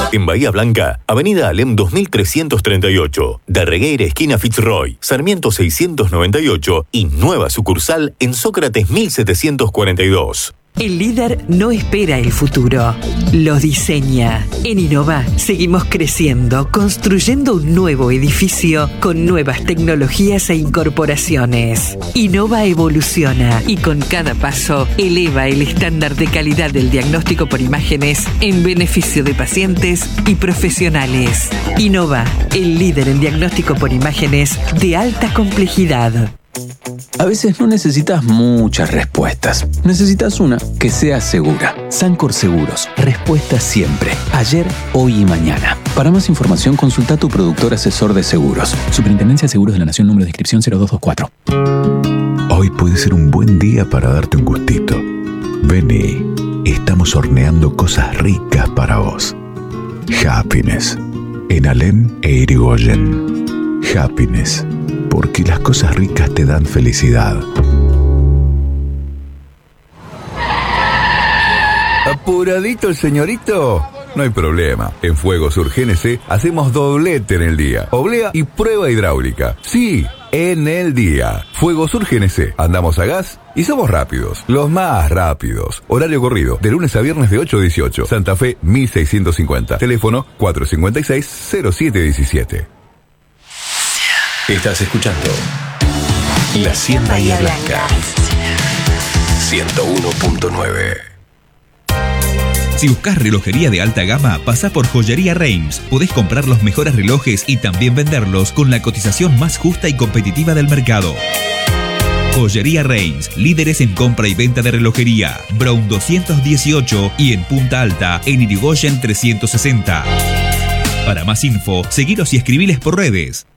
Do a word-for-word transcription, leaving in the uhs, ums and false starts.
En Bahía Blanca, Avenida Alem dos mil trescientos treinta y ocho, Darregueira esquina Fitzroy, Sarmiento seiscientos noventa y ocho y nueva sucursal en Sócrates mil setecientos cuarenta y dos. El líder no espera el futuro, lo diseña. En Innova seguimos creciendo, construyendo un nuevo edificio con nuevas tecnologías e incorporaciones. Innova evoluciona y con cada paso eleva el estándar de calidad del diagnóstico por imágenes en beneficio de pacientes y profesionales. Innova, el líder en diagnóstico por imágenes de alta complejidad. A veces no necesitas muchas respuestas. Necesitas una que sea segura. Sancor Seguros. Respuesta siempre. Ayer, hoy y mañana. Para más información, consulta a tu productor asesor de seguros. Superintendencia de Seguros de la Nación, número de inscripción cero dos dos cuatro. Hoy puede ser un buen día para darte un gustito. Vení. Estamos horneando cosas ricas para vos. Happiness. En Alem e Irigoyen. Happiness. Porque las cosas ricas te dan felicidad. ¿Apuradito el señorito? No hay problema. En Fuegosur G N C hacemos doblete en el día. Oblea y prueba hidráulica. Sí, en el día. Fuegosur G N C. Andamos a gas y somos rápidos. Los más rápidos. Horario corrido. De lunes a viernes de ocho a dieciocho. Santa Fe mil seiscientos cincuenta. Teléfono cuatro cinco seis, cero siete uno siete. Estás escuchando La cien Bahía Blanca ciento uno punto nueve. Si buscas relojería de alta gama, pasá por Joyería Reims. Podés comprar los mejores relojes y también venderlos con la cotización más justa y competitiva del mercado. Joyería Reims, líderes en compra y venta de relojería. Brown doscientos dieciocho y en Punta Alta, en Irigoyen trescientos sesenta. Para más info, seguilos y escribiles por redes.